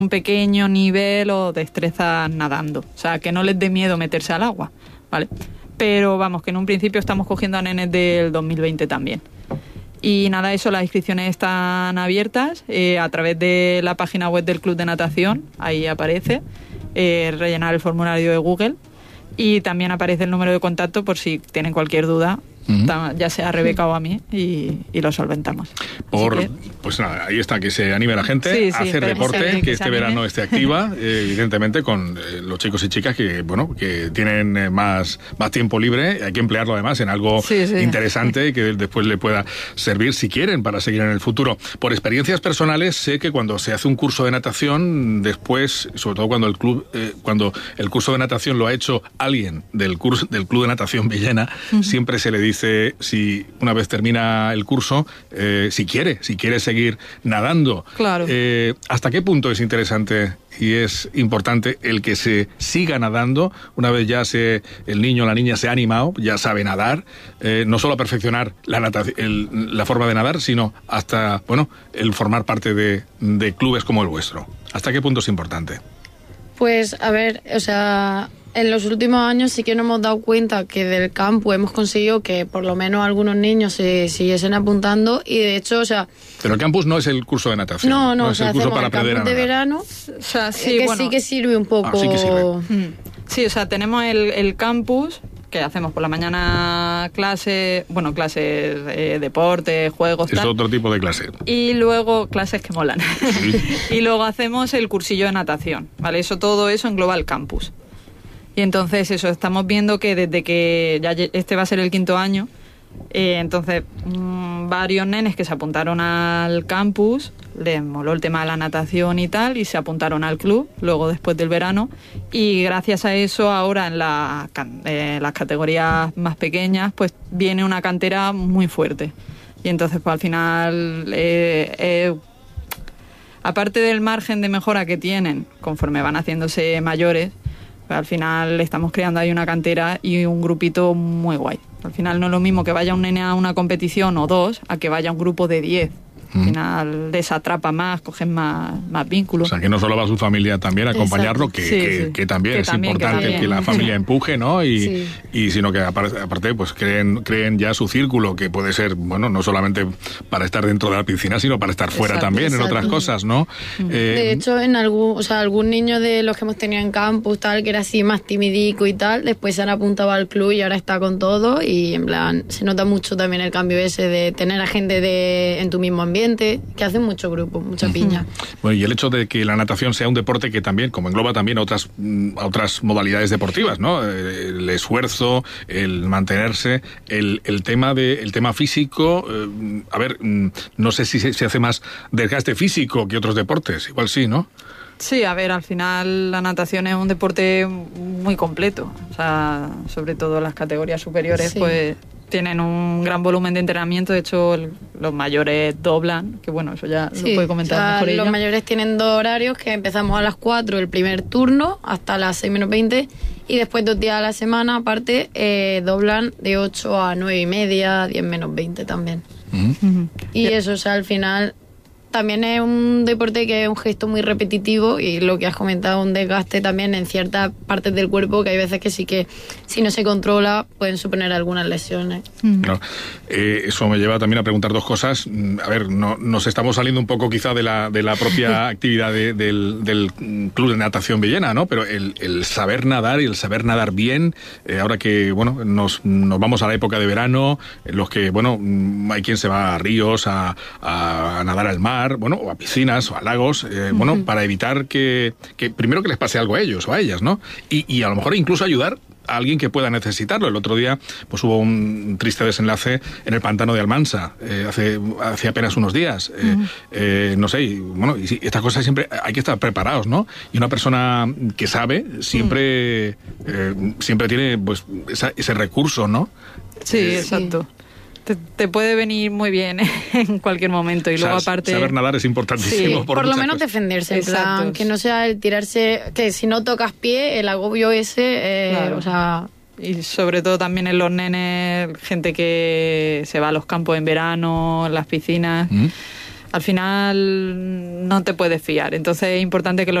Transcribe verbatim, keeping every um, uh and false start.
un pequeño nivel o destreza nadando, o sea, que no les dé miedo meterse al agua, ¿vale? Pero vamos, que en un principio estamos cogiendo a nenes del dos mil veinte también. Y nada, eso, las inscripciones están abiertas eh, a través de la página web del Club de Natación, ahí aparece, eh, rellenar el formulario de Google y también aparece el número de contacto por si tienen cualquier duda. Uh-huh. Ya sea Rebeca o a mí y, y lo solventamos. Por, que... pues nada, ahí está, que se anime la gente sí, a sí, hacer deporte, que, que, que este anime. verano esté activa, eh, evidentemente con eh, los chicos y chicas que bueno que tienen eh, más, más tiempo libre, hay que emplearlo además en algo sí, sí. interesante que después le pueda servir si quieren para seguir en el futuro. Por experiencias personales sé que cuando se hace un curso de natación, después, sobre todo cuando el club, eh, cuando el curso de natación lo ha hecho alguien del curso del Club de Natación Villena, uh-huh. siempre se le dice Dice, si una vez termina el curso, eh, si quiere, si quiere seguir nadando. Claro. Eh, ¿Hasta qué punto es interesante y es importante el que se siga nadando una vez ya se, el niño o la niña se ha animado, ya sabe nadar, eh, no solo a perfeccionar la, natación, el, la forma de nadar, sino hasta, bueno, el formar parte de, de clubes como el vuestro? ¿Hasta qué punto es importante? Pues, a ver, o sea... En los últimos años sí que nos hemos dado cuenta que del campo hemos conseguido que por lo menos algunos niños se siguiesen apuntando y de hecho, o sea... Pero el campus no es el curso de natación. No, no, no o es sea, el curso para el aprender a nadar. De verano, o sea, sí, que bueno, sí que sirve un poco... Ah, sí que sirve. Mm. Sí, o sea, tenemos el, el campus, que hacemos por la mañana clases, bueno, clases, eh, deporte, juegos, es tal. otro tipo de clase. Y luego, clases que molan. Sí. Y luego hacemos el cursillo de natación, ¿vale? Eso, todo eso engloba el campus. Y entonces eso, estamos viendo que desde que ya este va a ser el quinto año, eh, entonces mmm, varios nenes que se apuntaron al campus, les moló el tema de la natación y tal, y se apuntaron al club, luego después del verano, y gracias a eso ahora en la, eh, las categorías más pequeñas, pues viene una cantera muy fuerte. Y entonces pues al final... Eh, eh, aparte del margen de mejora que tienen conforme van haciéndose mayores, al final estamos creando ahí una cantera y un grupito muy guay. Al final no es lo mismo que vaya un nene a una competición o dos a que vaya un grupo de diez. Al final les atrapa más, cogen más, más vínculos. O sea, que no solo va su familia también a acompañarlo, que, sí, que, sí. que también que es también, importante que, también. que la familia empuje, ¿no? Y, sí. y sino que aparte, pues creen, creen ya su círculo, que puede ser, bueno, no solamente para estar dentro de la piscina, sino para estar fuera exacto, también, exacto. en otras cosas, ¿no? Mm. Eh, de hecho, en algún, o sea, algún niño de los que hemos tenido en campus, tal, que era así más timidico y tal, después se han apuntado al club y ahora está con todo y en plan, se nota mucho también el cambio ese de tener a gente de, en tu mismo ambiente, que hace mucho grupo, mucha piña. Bueno, y el hecho de que la natación sea un deporte que también, como engloba también a otras, a otras modalidades deportivas, ¿no? El esfuerzo, el mantenerse, el, el tema de, el tema físico, eh, a ver, no sé si se, se hace más desgaste físico que otros deportes, igual sí, ¿no? Sí, a ver, al final la natación es un deporte muy completo, o sea, sobre todo las categorías superiores, sí. Pues tienen un gran volumen de entrenamiento. De hecho, el, los mayores doblan, que bueno, eso ya sí, lo puede comentar o sea, mejor ella. Los mayores tienen dos horarios, que empezamos a las cuatro el primer turno hasta las seis menos veinte y después dos días a la semana, aparte, eh, doblan de ocho a nueve y media, diez menos veinte también. Uh-huh. Y yeah. eso, o sea, al final... También es un deporte que es un gesto muy repetitivo y lo que has comentado, un desgaste también en ciertas partes del cuerpo, que hay veces que sí que si no se controla pueden suponer algunas lesiones. Claro. Eh, eso me lleva también a preguntar dos cosas. A ver, no, nos estamos saliendo un poco quizá de la, de la propia actividad de, del, del Club de Natación Villena, ¿no? Pero el, el saber nadar y el saber nadar bien, eh, ahora que, bueno, nos, nos vamos a la época de verano, en los que, bueno, hay quien se va a ríos, a, a nadar al mar, bueno, o a piscinas o a lagos, eh, uh-huh. bueno, para evitar que, que primero que les pase algo a ellos o a ellas, ¿no? Y, y a lo mejor incluso ayudar a alguien que pueda necesitarlo. El otro día pues hubo un triste desenlace en el pantano de Almansa, eh, hace, hace apenas unos días. Eh, uh-huh. eh, no sé, y, bueno, y estas cosas siempre hay que estar preparados, ¿no? Y una persona que sabe siempre, uh-huh. eh, siempre tiene pues esa, ese recurso, ¿no? Sí, eh, exacto. Sí. Te, te puede venir muy bien en cualquier momento y o luego sea, aparte... Saber nadar es importantísimo. Sí, por por lo menos cosas. defenderse, en plan, que no sea el tirarse, que si no tocas pie, el agobio ese, eh, claro. o sea... Y sobre todo también en los nenes, gente que se va a los campos en verano, en las piscinas... ¿Mm? Al final no te puedes fiar. Entonces es importante que los